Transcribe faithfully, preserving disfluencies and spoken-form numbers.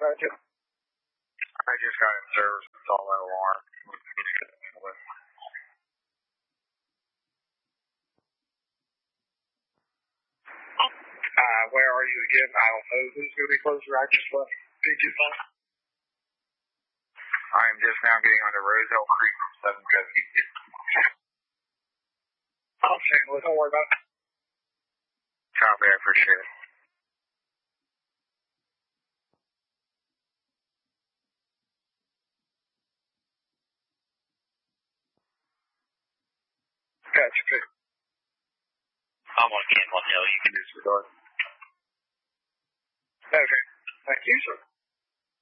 about you? I just got in service. It's all that alarm. Uh, where are you again? I don't know who's going to be closer. I just left P G five. I am just now getting onto Roselle Creek from seven fifty. Okay, well, don't worry about it. Copy, I appreciate it. Gotcha, good. I'm on Campbell Hill. You can disregard. Okay. Thank you, sir.